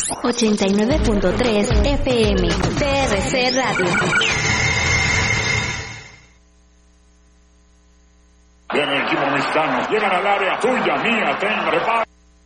89.3 FM, TRC Radio. Viene el equipo mexicano, llegan al área, tuya, mía, ten, repara.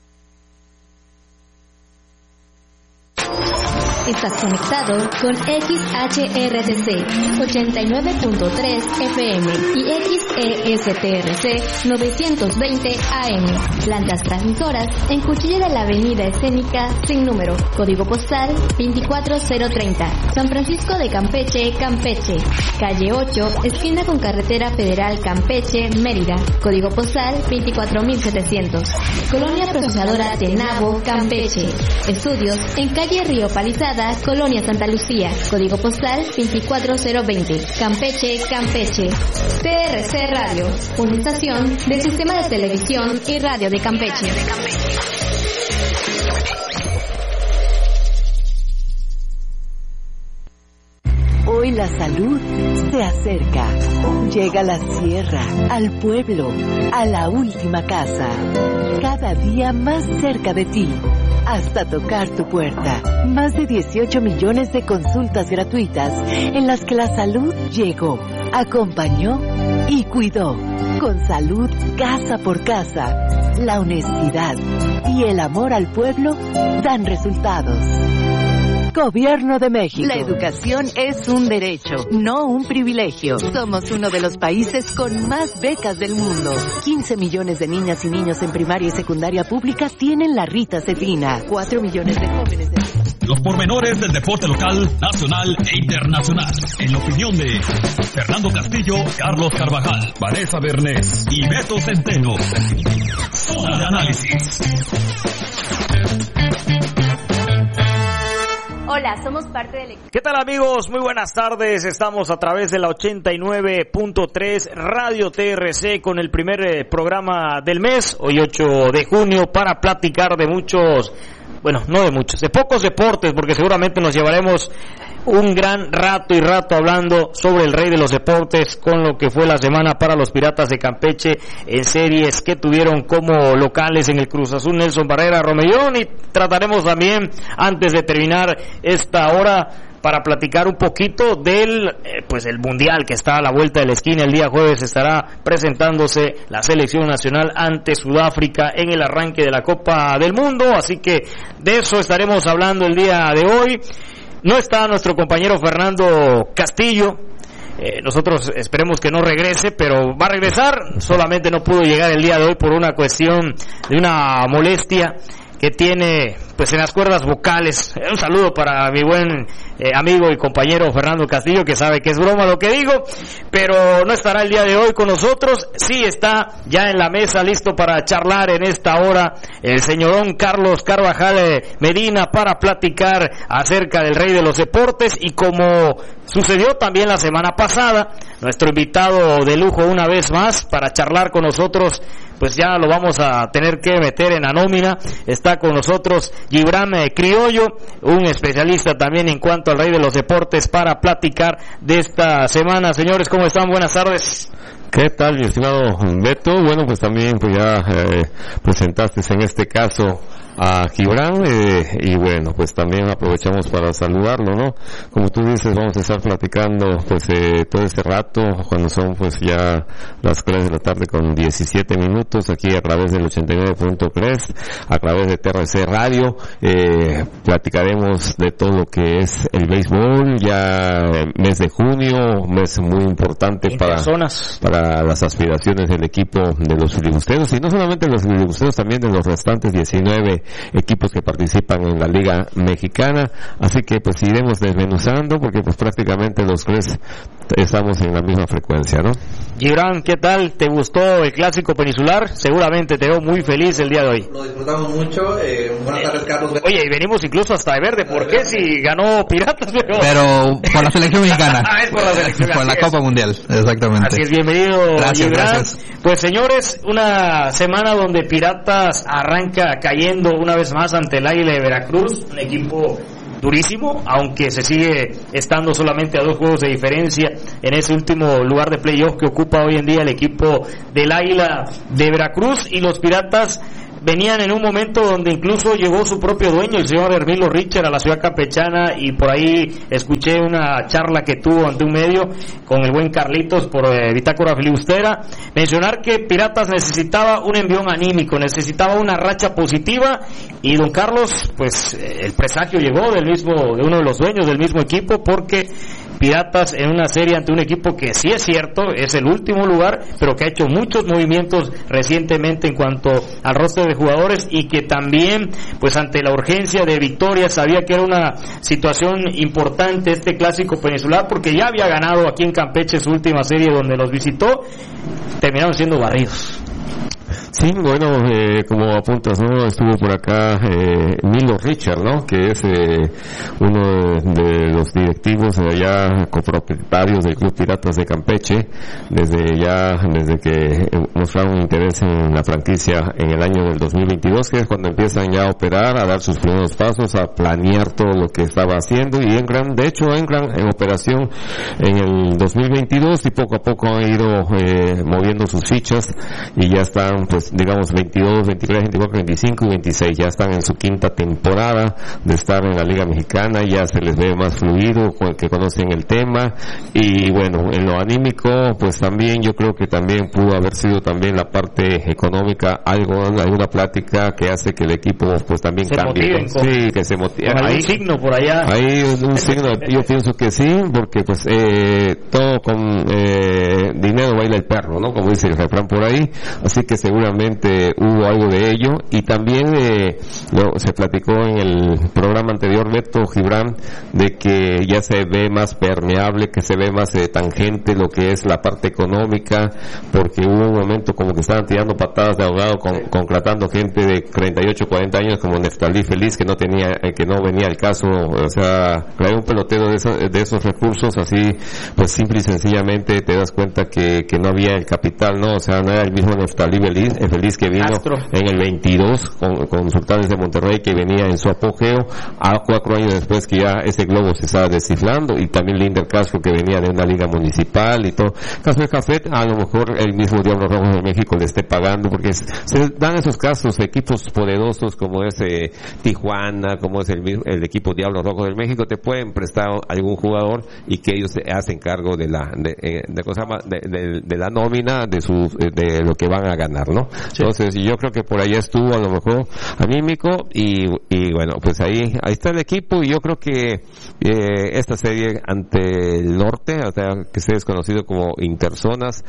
Estás conectado con XHRTC 89.3 FM y XESTRC 920 AM. Plantas transmisoras en Cuchilla de la Avenida Escénica sin número. Código postal 24030. San Francisco de Campeche, Campeche. Calle 8, esquina con Carretera Federal Campeche, Mérida. Código postal 24700. Colonia Procesadora Tenabo, Campeche. Estudios en calle Río Palizada, Colonia Santa Lucía, código postal 24020, Campeche, Campeche. TRC Radio, una estación del Sistema de Televisión y Radio de Campeche. Hoy la salud se acerca. Llega a la sierra, al pueblo, a la última casa. Cada día más cerca de ti. Hasta tocar tu puerta. Más de 18 millones de consultas gratuitas en las que la salud llegó, acompañó y cuidó. Con salud casa por casa, la honestidad y el amor al pueblo dan resultados. Gobierno de México. La educación es un derecho, no un privilegio. Somos uno de los países con más becas del mundo. 15 millones de niñas y niños en primaria y secundaria pública tienen la Rita Cefina. 4 millones de jóvenes Los pormenores del deporte local, nacional e internacional. En la opinión de Fernando Castillo, Carlos Carvajal, Vanessa Bernés y Beto Centeno. Zona de análisis. Hola, somos parte del equipo. ¿Qué tal, amigos? Muy buenas tardes. Estamos a través de la 89.3 Radio TRC con el primer programa del mes, hoy 8 de junio, para platicar de muchos, bueno, no de muchos, de pocos deportes, porque seguramente nos llevaremos un gran rato hablando sobre el rey de los deportes con lo que fue la semana para los Piratas de Campeche en series que tuvieron como locales en el Cruz Azul Nelson Barrera Romellón, y trataremos también, antes de terminar esta hora, para platicar un poquito del pues el mundial que está a la vuelta de la esquina. El día jueves estará presentándose la selección nacional ante Sudáfrica en el arranque de la Copa del Mundo, así que de eso estaremos hablando el día de hoy. No está nuestro compañero Fernando Castillo. Nosotros esperemos que no regrese, pero va a regresar. Solamente no pudo llegar el día de hoy por una cuestión de una molestia que tiene pues en las cuerdas vocales. Un saludo para mi buen amigo y compañero Fernando Castillo, que sabe que es broma lo que digo, pero no estará el día de hoy con nosotros. Sí está ya en la mesa listo para charlar en esta hora el señorón Carlos Carvajal Medina para platicar acerca del rey de los deportes, y como sucedió también la semana pasada, nuestro invitado de lujo una vez más para charlar con nosotros, pues ya lo vamos a tener que meter en la nómina. Está con nosotros Gibran Criollo, un especialista también en cuanto al rey de los deportes, para platicar de esta semana. Señores, ¿cómo están? Buenas tardes. ¿Qué tal, mi estimado Beto? Bueno, pues también pues ya presentaste en este caso a Gibran, y bueno, pues también aprovechamos para saludarlo, ¿no? Como tú dices, vamos a estar platicando pues todo este rato, cuando son pues ya las 3 de la tarde con 17 minutos, aquí a través del 89.3, a través de TRC Radio. Platicaremos de todo lo que es el béisbol, ya mes de junio, mes muy importante para las aspiraciones del equipo de los filibusteros, y no solamente los filibusteros, también de los restantes 19 equipos que participan en la Liga Mexicana. Así que pues iremos desmenuzando, porque pues prácticamente los tres estamos en la misma frecuencia, ¿no? Gibran, ¿qué tal? ¿Te gustó el Clásico Peninsular? Seguramente te veo muy feliz el día de hoy. Lo disfrutamos mucho. Buenas tardes, Carlos. Oye, y venimos incluso hasta de verde. ¿Por qué? Si ganó Piratas, pero por la selección mexicana. Es por la selección. Por la Copa Mundial, exactamente. Así es, bienvenido, Gibran. Gracias. Pues señores, una semana donde Piratas arranca cayendo una vez más ante el Águila de Veracruz, un equipo durísimo, aunque se sigue estando solamente a 2 juegos de diferencia en ese último lugar de playoff que ocupa hoy en día el equipo del Águila de Veracruz, y los Piratas venían en un momento donde incluso llegó su propio dueño, el señor Hermilo Richer, a la ciudad campechana, y por ahí escuché una charla que tuvo ante un medio con el buen Carlitos por Bitácora Filibustera, mencionar que Piratas necesitaba un envión anímico, necesitaba una racha positiva, y don Carlos, pues el presagio llegó de uno de los dueños del mismo equipo, porque Piratas en una serie ante un equipo que sí es cierto, es el último lugar, pero que ha hecho muchos movimientos recientemente en cuanto al roster de jugadores, y que también, pues ante la urgencia de victoria, sabía que era una situación importante este clásico peninsular, porque ya había ganado aquí en Campeche su última serie donde los visitó, terminaron siendo barridos. Sí, bueno, como apuntas, ¿no? Estuvo por acá Milo Richard, ¿no? Que es uno de los directivos allá, copropietarios del Club Piratas de Campeche, desde que mostraron interés en la franquicia en el año del 2022, que es cuando empiezan ya a operar, a dar sus primeros pasos, a planear todo lo que estaba haciendo, y Engran en operación en el 2022, y poco a poco han ido moviendo sus fichas, y ya están, pues, digamos 22, 23, 24, 25 y 26, ya están en su quinta temporada de estar en la Liga Mexicana, ya se les ve más fluido, que conocen el tema, y bueno, en lo anímico, pues también yo creo que también pudo haber sido también la parte económica, alguna plática que hace que el equipo pues también se cambie, sí, que se motive. Hay un signo por allá. Hay un signo, yo pienso que sí, porque pues todo con dinero baila el perro, ¿no? Como dice el refrán por ahí, así que seguramente hubo algo de ello, y también se platicó en el programa anterior, Beto Gibran, de que ya se ve más permeable, que se ve más tangente lo que es la parte económica, porque hubo un momento como que estaban tirando patadas de ahogado contratando gente de 38, 40 años como Neftalí Feliz, que no venía al caso, o sea, traer un pelotero de esos recursos así, pues simple y sencillamente te das cuenta que no había el capital, ¿no? O sea, no era el mismo Neftalí Feliz que vino Astro en el 22 con Sultanes de Monterrey, que venía en su apogeo, a 4 años después que ya ese globo se estaba descifrando, y también Linder Castro, que venía de una liga municipal y todo. Caso de Café, a lo mejor el mismo Diablos Rojos de México le esté pagando, porque se dan esos casos, equipos poderosos como es Tijuana, como es el equipo Diablos Rojos de México, te pueden prestar algún jugador y que ellos se hacen cargo de la nómina de lo que van a ganar, ¿no? Sí. Entonces yo creo que por allá estuvo a lo mejor anímico, y bueno, pues ahí está el equipo, y yo creo que esta serie ante el norte, o sea, que se es conocido como Interzonas,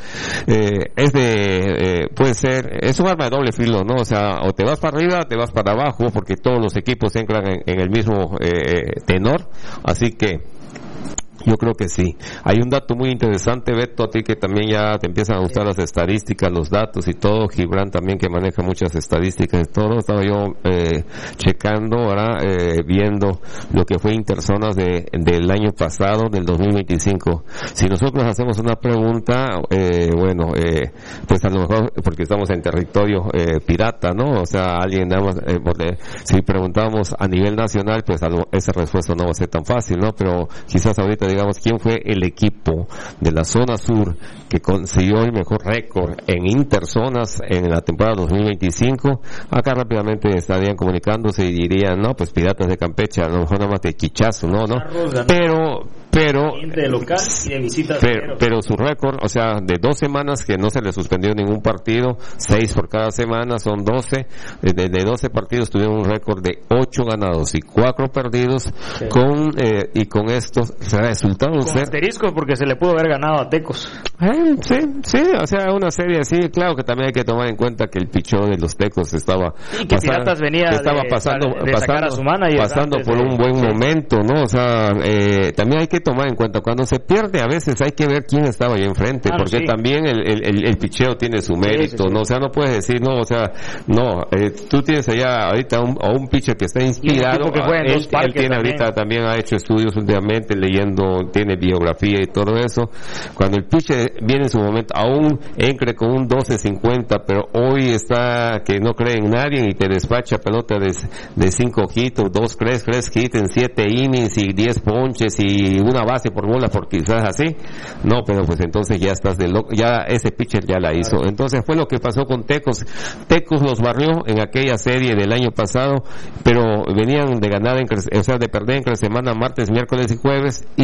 puede ser, es un arma de doble filo, ¿no? O sea, o te vas para arriba o te vas para abajo, porque todos los equipos entran en el mismo tenor, así que yo creo que sí. Hay un dato muy interesante, Beto, a ti que también ya te empiezan a gustar las estadísticas, los datos y todo. Gibran también, que maneja muchas estadísticas y todo. Estaba yo checando, ahora viendo lo que fue Interzonas del año pasado, del 2025. Si nosotros hacemos una pregunta, pues a lo mejor, porque estamos en territorio pirata, ¿no? O sea, alguien nada más, si preguntamos a nivel nacional, pues esa respuesta no va a ser tan fácil, ¿no? Pero quizás ahorita digamos, ¿quién fue el equipo de la zona sur que consiguió el mejor récord en Interzonas en la temporada 2025? Acá rápidamente estarían comunicándose y dirían, no, pues Piratas de Campeche, a lo mejor nada más de chichazo, ¿no? Pero de local y de visitas, pero su récord, o sea, de 2 semanas que no se le suspendió ningún partido, 6 por cada semana, son 12, de 12 partidos tuvieron un récord de 8 ganados y 4 perdidos, sí. Con estos resultados. Con asterisco, porque se le pudo haber ganado a Tecos. Sí, o sea, una serie así, claro que también hay que tomar en cuenta que el pichón de los Tecos estaba Piratas venía pasando a su manager pasando por un buen momento, ¿no? O sea, también hay que tomar en cuenta, cuando se pierde a veces hay que ver quién estaba ahí enfrente, porque también el picheo tiene su mérito, ¿no? O sea, no puedes decir, no, o sea, no, tú tienes allá ahorita un pitcher que está inspirado, él tiene ahorita también ha hecho estudios últimamente, leyendo, tiene biografía y todo eso. Cuando el pitcher viene en su momento, aún entre con un 12-50, pero hoy está que no cree en nadie y te despacha pelota de 5 hits, 2 3 hits en 7 innings y 10 ponches y una base por bola, porque quizás así, no, pero pues entonces ya estás de loco, ya ese pitcher ya la hizo. Entonces fue lo que pasó con Tecos. Tecos los barrió en aquella serie del año pasado, pero venían de ganar, de perder entre semana, martes, miércoles y jueves,